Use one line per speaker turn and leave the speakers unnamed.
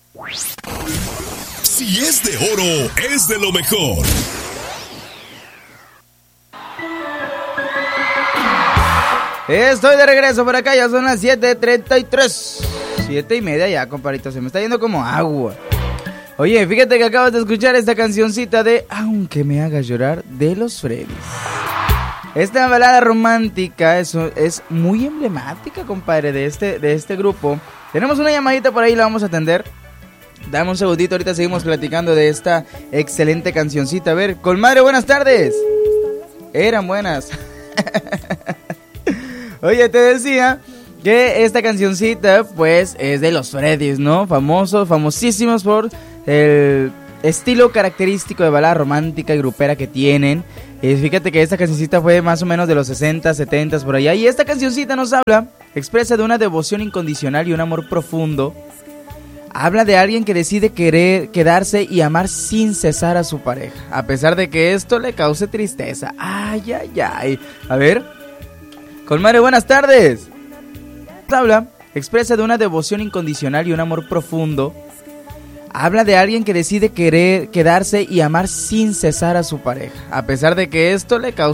Si es de oro, es de lo mejor.
Estoy de regreso por acá, ya son las 7:33. 7:30 ya, compadrito, se me está yendo como agua. Oye, fíjate que acabas de escuchar esta cancioncita de Aunque me hagas llorar, de los Freddys. Esta balada romántica es muy emblemática, compadre, de este grupo. Tenemos una llamadita por ahí, la vamos a atender. Dame un segundito, ahorita seguimos platicando de esta excelente cancioncita. A ver, comadre, buenas tardes. Eran buenas. Oye, te decía que esta cancioncita, pues, es de los Freddys, ¿no? Famosísimos por el estilo característico de balada romántica y grupera que tienen. Y fíjate que esta cancioncita fue más o menos de los 60, 70 por allá. Y esta cancioncita nos expresa de una devoción incondicional y un amor profundo. Habla de alguien que decide querer quedarse y amar sin cesar a su pareja, a pesar de que esto le cause tristeza. Ay, ay, ay. A ver, comadre, buenas tardes. Expresa de una devoción incondicional y un amor profundo. Habla de alguien que decide querer quedarse y amar sin cesar a su pareja, a pesar de que esto le causa